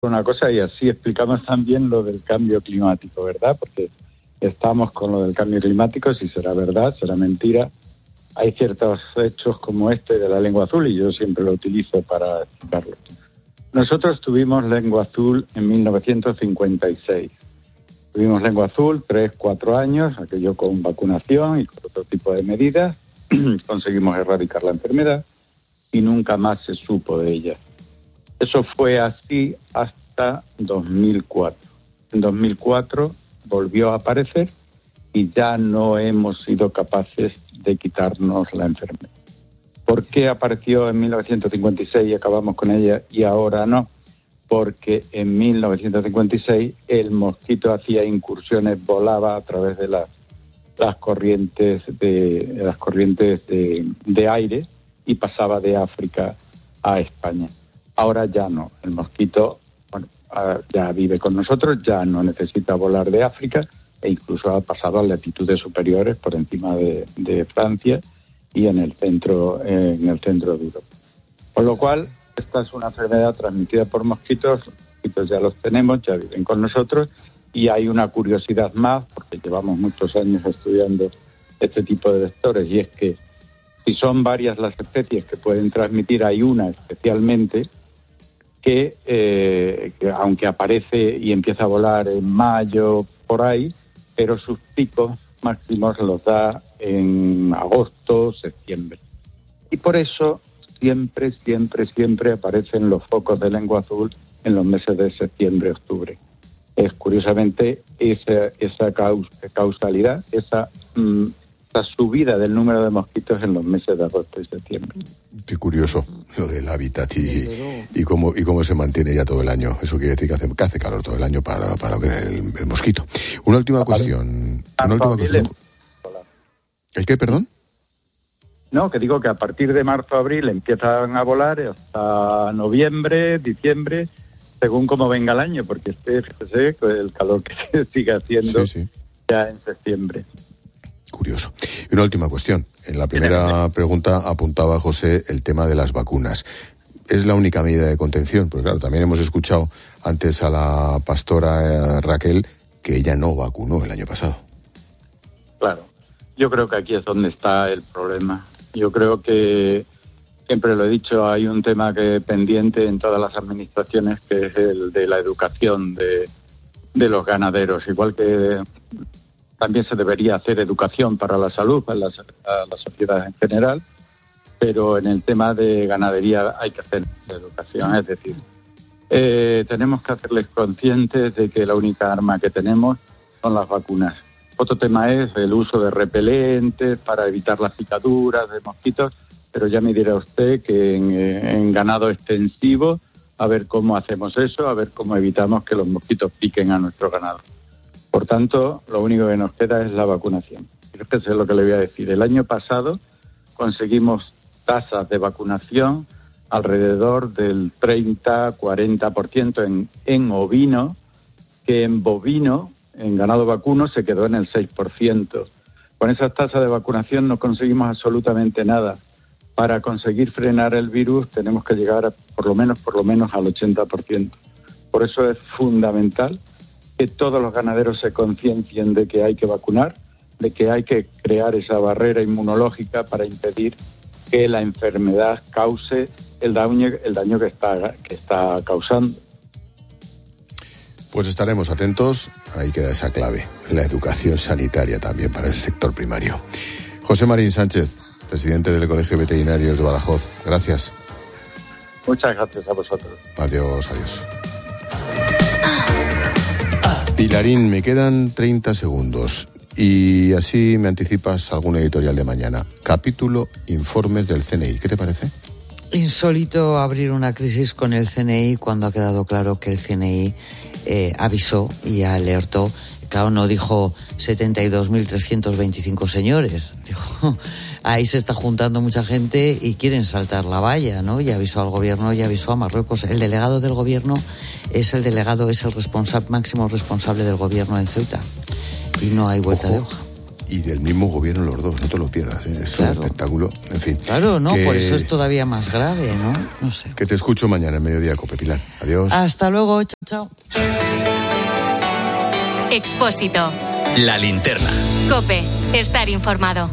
una cosa y así explicamos también lo del cambio climático, ¿verdad? Porque estamos con lo del cambio climático, si será verdad, será mentira. Hay ciertos hechos como este de la lengua azul y yo siempre lo utilizo para explicarlo. Nosotros tuvimos lengua azul en 1956. Tuvimos lengua azul 3-4 años, aquello con vacunación y con otro tipo de medidas. Conseguimos erradicar la enfermedad y nunca más se supo de ella. Eso fue así hasta 2004. En 2004 volvió a aparecer y ya no hemos sido capaces de quitarnos la enfermedad. ¿Por qué apareció en 1956 y acabamos con ella y ahora no? Porque en 1956 el mosquito hacía incursiones, volaba a través de las corrientes de aire y pasaba de África a España. Ahora ya no. El mosquito ya vive con nosotros, ya no necesita volar de África e incluso ha pasado a latitudes superiores por encima de Francia y en el centro de Europa. Con lo cual, esta es una enfermedad transmitida por mosquitos. Los mosquitos ya los tenemos, ya viven con nosotros y hay una curiosidad más, porque llevamos muchos años estudiando este tipo de vectores, y es que si son varias las especies que pueden transmitir, hay una especialmente que aunque aparece y empieza a volar en mayo, por ahí, pero sus picos máximos los da en agosto, septiembre. Y por eso siempre aparecen los focos de lengua azul en los meses de septiembre, octubre. Es curiosamente esa causalidad, esa subida del número de mosquitos en los meses de agosto y septiembre. Qué curioso lo del hábitat y cómo se mantiene ya todo el año. Eso quiere decir que hace calor todo el año para ver el mosquito. Una última cuestión. ¿El qué, perdón? No, que digo que a partir de marzo-abril empiezan a volar hasta noviembre, diciembre, según cómo venga el año, porque fíjese el calor que se sigue haciendo ya en septiembre. Curioso. Y una última cuestión. En la primera pregunta apuntaba José el tema de las vacunas. ¿Es la única medida de contención? Porque claro, también hemos escuchado antes a la pastora Raquel que ella no vacunó el año pasado. Claro. Yo creo que aquí es donde está el problema. Yo creo que, siempre lo he dicho, hay un tema que pendiente en todas las administraciones, que es el de la educación de los ganaderos. Igual que también se debería hacer educación para la salud, para la sociedad en general, pero en el tema de ganadería hay que hacer educación. Es decir, tenemos que hacerles conscientes de que la única arma que tenemos son las vacunas. Otro tema es el uso de repelentes para evitar las picaduras de mosquitos, pero ya me dirá usted que en ganado extensivo, a ver cómo hacemos eso, a ver cómo evitamos que los mosquitos piquen a nuestro ganado. Por tanto, lo único que nos queda es la vacunación. Fíjese lo que le voy a decir. El año pasado conseguimos tasas de vacunación alrededor del 30-40% en ovino, que en bovino, en ganado vacuno, se quedó en el 6%. Con esas tasas de vacunación no conseguimos absolutamente nada. Para conseguir frenar el virus tenemos que llegar por lo menos al 80%. Por eso es fundamental que todos los ganaderos se conciencien de que hay que vacunar, de que hay que crear esa barrera inmunológica para impedir que la enfermedad cause el daño que está causando. Pues estaremos atentos, ahí queda esa clave, la educación sanitaria también para ese sector primario. José Marín Sánchez, presidente del Colegio de Veterinarios de Badajoz, gracias. Muchas gracias a vosotros. Adiós. Pilarín, me quedan 30 segundos y así me anticipas algún editorial de mañana. Capítulo Informes del CNI, ¿qué te parece? Insólito abrir una crisis con el CNI cuando ha quedado claro que el CNI avisó y alertó. Claro, no dijo 72.325 señores, dijo, ahí se está juntando mucha gente y quieren saltar la valla, ¿no? Y avisó al gobierno y avisó a Marruecos. El delegado del gobierno es el máximo responsable del gobierno en Ceuta y no hay vuelta de hoja. y del mismo gobierno los dos, no te lo pierdas, ¿eh? Es un espectáculo, en fin. Claro, no, por eso es todavía más grave, ¿no? No sé. Que te escucho mañana en Mediodía, Cope, Pilar. Adiós. Hasta luego, chao. Expósito. La linterna. COPE. Estar informado.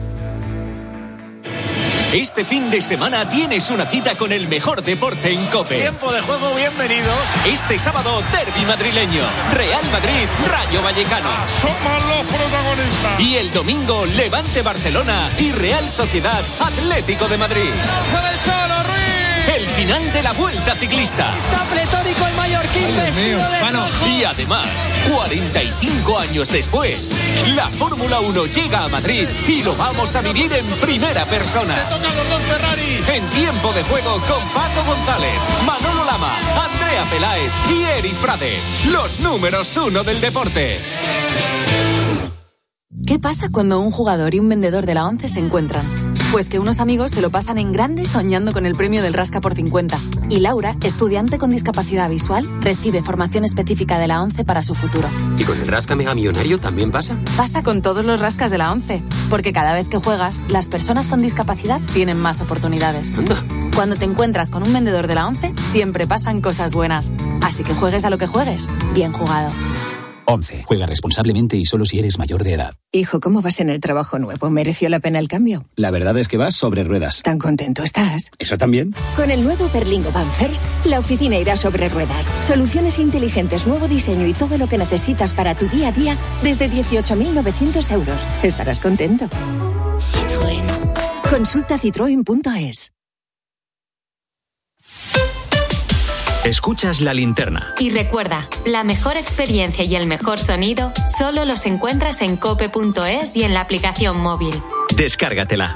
Este fin de semana tienes una cita con el mejor deporte en COPE. Tiempo de juego, bienvenidos. Este sábado, derbi madrileño. Real Madrid, Rayo Vallecano. Somos los protagonistas. Y el domingo, Levante Barcelona y Real Sociedad Atlético de Madrid. ¡Lanza del Cholo Ruiz! El final de la Vuelta Ciclista. Está pletórico el mallorquín vestido de rojo. Y además, 45 años después, la Fórmula 1 llega a Madrid y lo vamos a vivir en primera persona. Se tocan los dos Ferrari. En tiempo de juego con Paco González, Manolo Lama, Andrea Peláez y Eri Frade. Los números 1 del deporte. ¿Qué pasa cuando un jugador y un vendedor de la ONCE se encuentran? Pues que unos amigos se lo pasan en grande soñando con el premio del Rasca por 50. Y Laura, estudiante con discapacidad visual, recibe formación específica de la ONCE para su futuro. ¿Y con el Rasca Mega Millonario también pasa? Pasa con todos los rascas de la ONCE. Porque cada vez que juegas, las personas con discapacidad tienen más oportunidades. Anda. Cuando te encuentras con un vendedor de la ONCE, siempre pasan cosas buenas. Así que juegues a lo que juegues, bien jugado. 11. Juega responsablemente y solo si eres mayor de edad. Hijo, ¿cómo vas en el trabajo nuevo? ¿Mereció la pena el cambio? La verdad es que vas sobre ruedas. ¿Tan contento estás? ¿Eso también? Con el nuevo Berlingo Van First, la oficina irá sobre ruedas. Soluciones inteligentes, nuevo diseño y todo lo que necesitas para tu día a día desde 18.900 euros. Estarás contento. Citroën. Consulta citroen.es. Escuchas La Linterna. Y recuerda, la mejor experiencia y el mejor sonido solo los encuentras en cope.es y en la aplicación móvil. Descárgatela.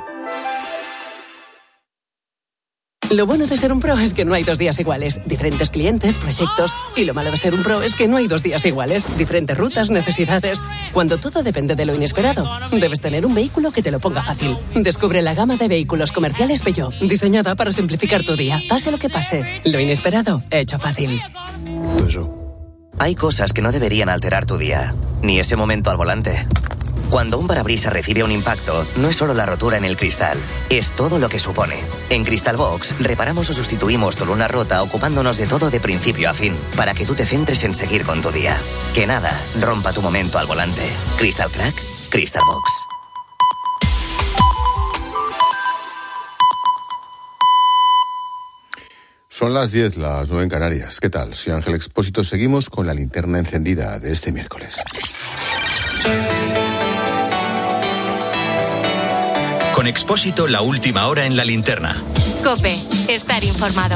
Lo bueno de ser un pro es que no hay 2 días iguales. Diferentes clientes, proyectos. Y lo malo de ser un pro es que no hay 2 días iguales. Diferentes rutas, necesidades. Cuando todo depende de lo inesperado, debes tener un vehículo que te lo ponga fácil. Descubre la gama de vehículos comerciales Peugeot, diseñada para simplificar tu día. Pase lo que pase, lo inesperado, hecho fácil. Hay cosas que no deberían alterar tu día, ni ese momento al volante. Cuando un parabrisas recibe un impacto, no es solo la rotura en el cristal, es todo lo que supone. En Crystal Box, reparamos o sustituimos tu luna rota ocupándonos de todo de principio a fin, para que tú te centres en seguir con tu día. Que nada rompa tu momento al volante. Crystal Crack, Crystal Box. Son las 10, las 9 en Canarias. ¿Qué tal? Soy Ángel Expósito. Seguimos con la linterna encendida de este miércoles. Con Expósito, la última hora en La Linterna. COPE. Estar informado.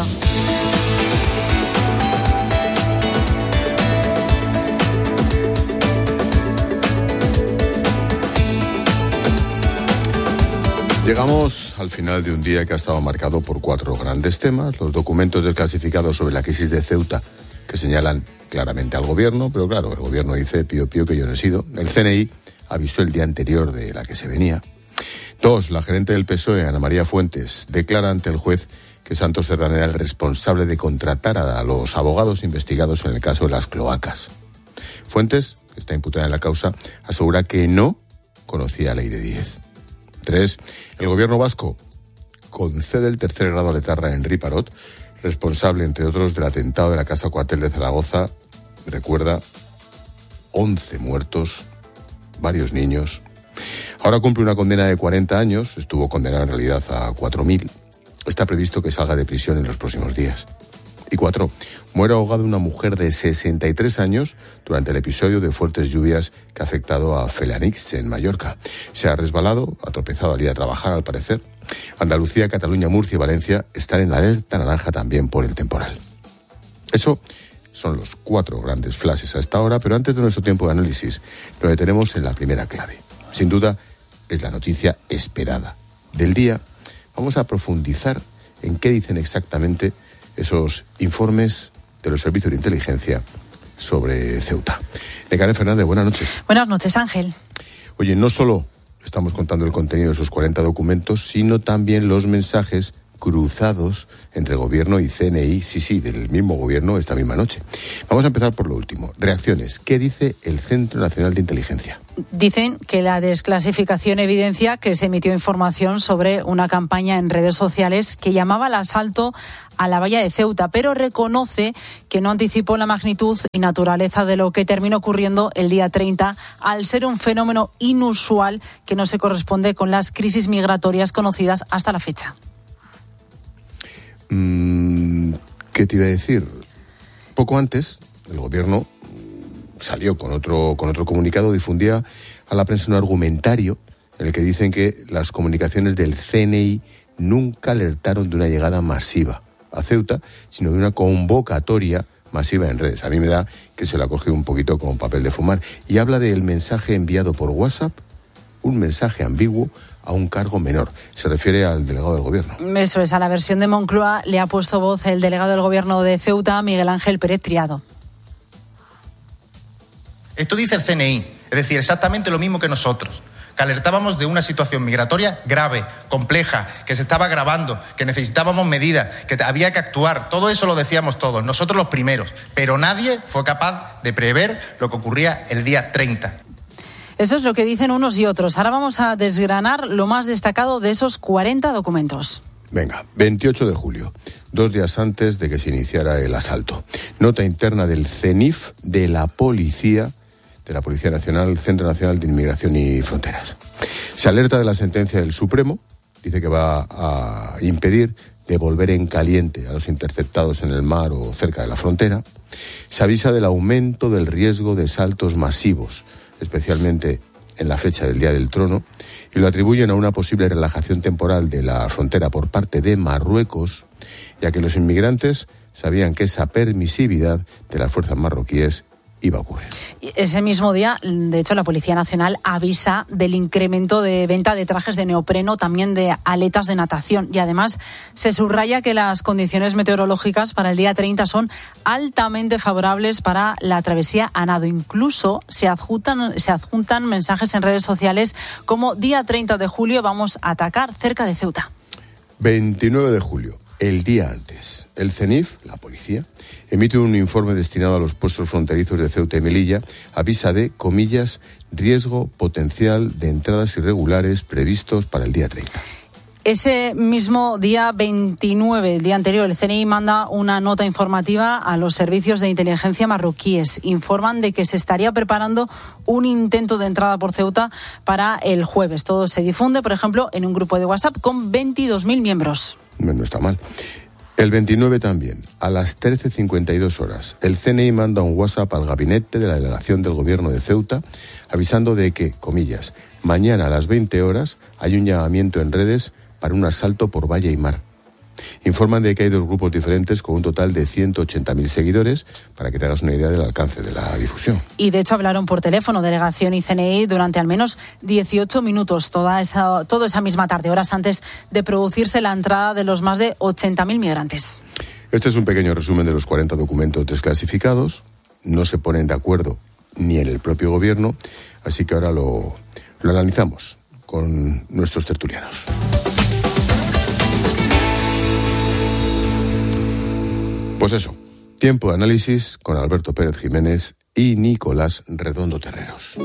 Llegamos al final de un día que ha estado marcado por 4 grandes temas. Los documentos desclasificados sobre la crisis de Ceuta, que señalan claramente al gobierno, pero claro, el gobierno dice pío pío que yo no he sido. El CNI avisó el día anterior de la que se venía. 2. La gerente del PSOE, Ana María Fuentes, declara ante el juez que Santos Cerdán era el responsable de contratar a los abogados investigados en el caso de las cloacas. Fuentes, que está imputada en la causa, asegura que no conocía la ley de 10. 3. El gobierno vasco concede el 3er grado a Letarra Henri Parot, responsable, entre otros, del atentado de la Casa Cuartel de Zaragoza. Recuerda, 11 muertos, varios niños. Ahora cumple una condena de 40 años, estuvo condenado en realidad a 4.000. Está previsto que salga de prisión en los próximos días. Y 4. Muere ahogada una mujer de 63 años durante el episodio de fuertes lluvias que ha afectado a Felanix, en Mallorca. Se ha resbalado, ha tropezado al ir a trabajar, al parecer. Andalucía, Cataluña, Murcia y Valencia están en la alerta naranja también por el temporal. Eso son los 4 grandes flashes a esta hora, pero antes de nuestro tiempo de análisis, nos detenemos en la primera clave. Sin duda, es la noticia esperada del día. Vamos a profundizar en qué dicen exactamente esos informes de los servicios de inteligencia sobre Ceuta. Nekane Fernández, buenas noches. Buenas noches, Ángel. Oye, no solo estamos contando el contenido de esos 40 documentos, sino también los mensajes cruzados entre gobierno y CNI, sí, del mismo gobierno esta misma noche. Vamos a empezar por lo último. Reacciones. ¿Qué dice el Centro Nacional de Inteligencia? Dicen que la desclasificación evidencia que se emitió información sobre una campaña en redes sociales que llamaba al asalto a la valla de Ceuta, pero reconoce que no anticipó la magnitud y naturaleza de lo que terminó ocurriendo el día 30, al ser un fenómeno inusual que no se corresponde con las crisis migratorias conocidas hasta la fecha. ¿Qué te iba a decir? Poco antes, el gobierno salió con otro comunicado, difundía a la prensa un argumentario en el que dicen que las comunicaciones del CNI nunca alertaron de una llegada masiva a Ceuta, sino de una convocatoria masiva en redes. A mí me da que se la coge un poquito como papel de fumar. Y habla del mensaje enviado por WhatsApp, un mensaje ambiguo a un cargo menor. Se refiere al delegado del gobierno. Eso es, a la versión de Moncloa le ha puesto voz el delegado del gobierno de Ceuta, Miguel Ángel Pérez Triado. Esto dice el CNI, es decir, exactamente lo mismo que nosotros, que alertábamos de una situación migratoria grave, compleja, que se estaba agravando, que necesitábamos medidas, que había que actuar. Todo eso lo decíamos todos, nosotros los primeros, pero nadie fue capaz de prever lo que ocurría el día 30. Eso es lo que dicen unos y otros. Ahora vamos a desgranar lo más destacado de esos 40 documentos. Venga, 28 de julio, 2 días antes de que se iniciara el asalto. Nota interna del CENIF de la Policía Nacional, Centro Nacional de Inmigración y Fronteras. Se alerta de la sentencia del Supremo, dice que va a impedir devolver en caliente a los interceptados en el mar o cerca de la frontera. Se avisa del aumento del riesgo de saltos masivos, especialmente en la fecha del Día del Trono, y lo atribuyen a una posible relajación temporal de la frontera por parte de Marruecos, ya que los inmigrantes sabían que esa permisividad de las fuerzas marroquíes iba a ocurrir. Ese mismo día, de hecho, la Policía Nacional avisa del incremento de venta de trajes de neopreno, también de aletas de natación. Y además se subraya que las condiciones meteorológicas para el día 30 son altamente favorables para la travesía a nado. Incluso se adjuntan mensajes en redes sociales como día 30 de julio vamos a atacar cerca de Ceuta. 29 de julio, el día antes, el CENIF, la policía, emite un informe destinado a los puestos fronterizos de Ceuta y Melilla, avisa de, comillas, riesgo potencial de entradas irregulares previstos para el día 30. Ese mismo día 29, el día anterior, el CNI manda una nota informativa a los servicios de inteligencia marroquíes. Informan de que se estaría preparando un intento de entrada por Ceuta para el jueves. Todo se difunde, por ejemplo, en un grupo de WhatsApp con 22.000 miembros. No está mal. El 29 también, a las 13:52 horas, el CNI manda un WhatsApp al gabinete de la delegación del gobierno de Ceuta, avisando de que, comillas, mañana a las 20 horas hay un llamamiento en redes para un asalto por valla y mar. Informan de que hay dos grupos diferentes con un total de 180.000 seguidores, para que te hagas una idea del alcance de la difusión. Y de hecho hablaron por teléfono delegación y CNI durante al menos 18 minutos, toda esa misma tarde, horas antes de producirse la entrada de los más de 80.000 migrantes. Este es un pequeño resumen de los 40 documentos desclasificados. No se ponen de acuerdo ni en el propio gobierno, así que ahora lo analizamos con nuestros tertulianos. Pues eso, tiempo de análisis con Alberto Pérez Jiménez y Nicolás Redondo Terreros.